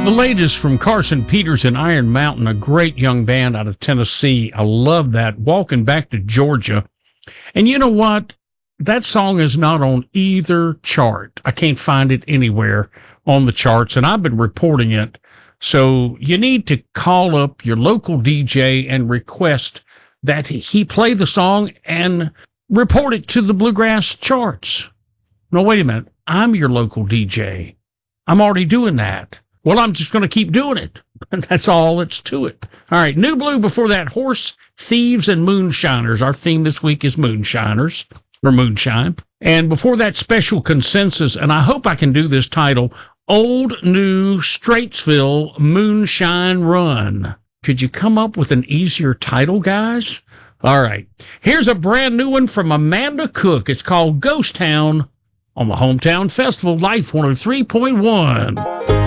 The latest from Carson Peters and Iron Mountain, a great young band out of Tennessee. I love that. Walking Back to Georgia. And you know what? That song is not on either chart. I can't find it anywhere on the charts, and I've been reporting it. So you need to call up your local DJ and request that he play the song and report it to the Bluegrass charts. No, wait a minute. I'm your local DJ. I'm already doing that. Well, I'm just going to keep doing it. That's all that's to it. All right, New Blue before that, Horse Thieves and Moonshiners. Our theme this week is Moonshiners, or Moonshine. And before that, Special Consensus, and I hope I can do this title, Old New Straitsville Moonshine Run. Could you come up with an easier title, guys? All right, here's a brand new one from Amanda Cook. It's called Ghost Town on the Hometown Festival, Life 103.1.